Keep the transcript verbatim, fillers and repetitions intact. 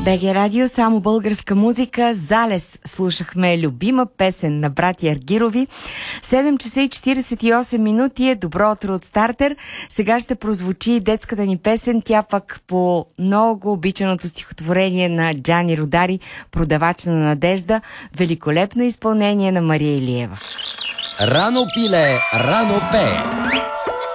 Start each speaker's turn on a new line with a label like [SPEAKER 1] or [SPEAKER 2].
[SPEAKER 1] БГ Радио, само българска музика. Залез слушахме любима песен на братя Аргирови. седем часа и четиридесет и осем минути е добро утро от Стартер. Сега ще прозвучи детската ни песен. Тя пък по много обичаното стихотворение на Джани Родари, Продавач на надежда. Великолепно изпълнение на Мария Илиева.
[SPEAKER 2] Рано пиле, рано пее.